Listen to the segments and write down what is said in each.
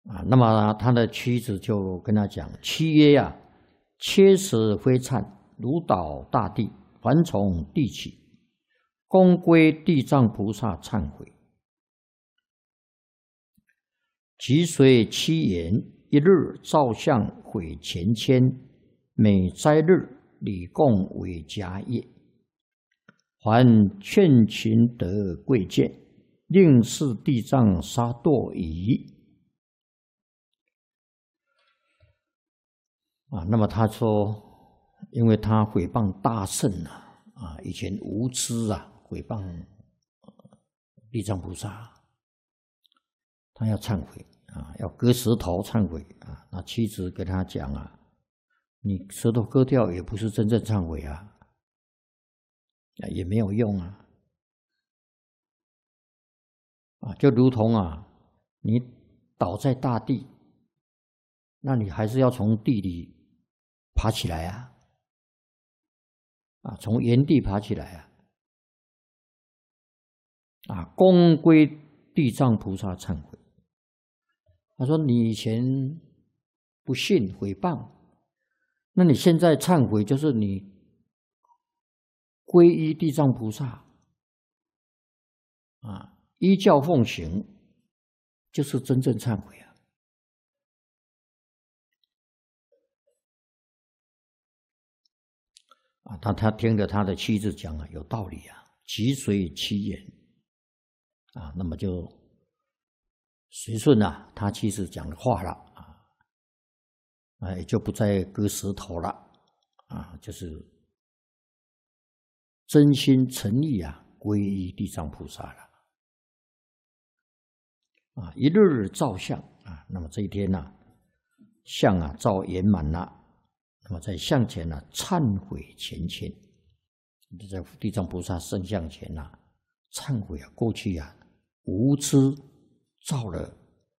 那么他的妻子就跟他讲：“妻曰啊，切实非忏，如倒大地，凡从地起，公归地藏菩萨忏悔。即随妻言，一日照相毁前愆，每斋日礼供为家业。还劝勤得贵贱，令是地藏杀堕矣。”那么他说，因为他毁谤大圣以前无知毁谤地藏菩萨，他要忏悔要割舌头忏悔那妻子跟他讲你舌头割掉也不是真正忏悔也没有用就如同你倒在大地，那你还是要从地里爬起来从原地爬起来公归地藏菩萨忏悔。他说：“你以前不信毁谤，那你现在忏悔，就是你皈依地藏菩萨依教奉行，就是真正忏悔他听着他的妻子讲有道理即随其言那么就随顺他妻子讲的话了也就不再割舌头了就是真心诚意皈依地藏菩萨了一日照相那么这一天相照圆满了。那么在像前忏悔前愆，就在地藏菩萨圣像前忏悔过去无知造了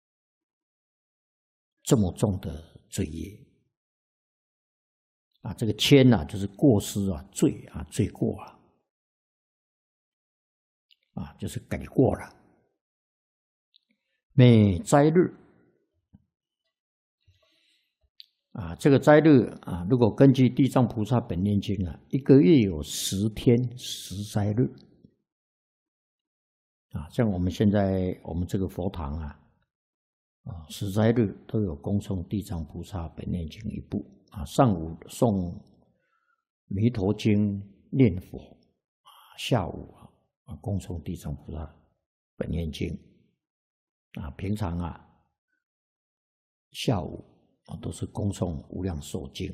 这么重的罪业这个愆就是过失罪罪过就是改过了。每斋日这个斋日如果根据《地藏菩萨本愿经》一个月有10天10斋日像我们现在我们这个佛堂10斋日都有恭诵《地藏菩萨本愿经》一部上午诵弥陀经念佛下午恭诵《地藏菩萨本愿经》平常下午都是恭诵无量寿经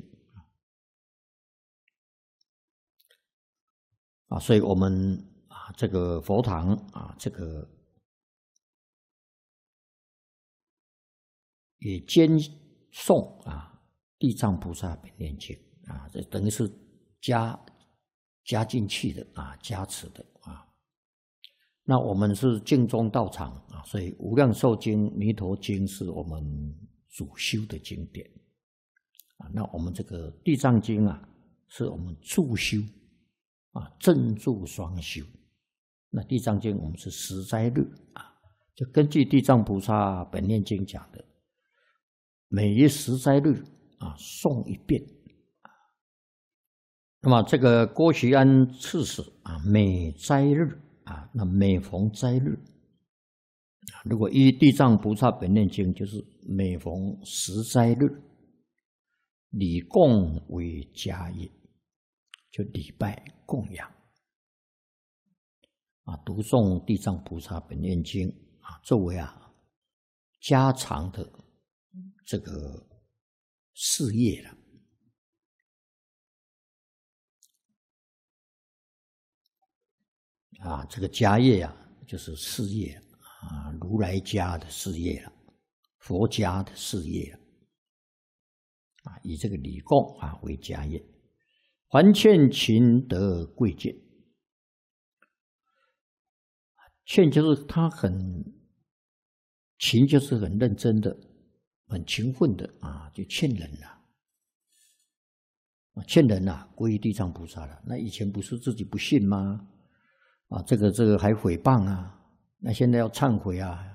所以我们这个佛堂这个也兼诵地藏菩萨本愿经这等于是加进去的加持的那我们是净宗道场所以无量寿经、弥陀经是我们主修的经典那我们这个地藏经是我们助修正助双修。那地藏经我们是10斋日就根据地藏菩萨本愿经讲的，每一10斋日诵一遍那么这个郭徐安刺史每斋日那每逢斋日如果依地藏菩萨本愿经，就是每逢10斋日，礼供为家业，就礼拜供养读诵地藏菩萨本愿经作为家常的这个事业了。这个家业就是事业如来家的事业了，佛家的事业了以这个礼供为家业，还劝勤得贵贱。劝就是他很勤，就是很认真的、很勤奋的就劝人劝人皈依地藏菩萨了。那以前不是自己不信吗？这个还毁谤那现在要忏悔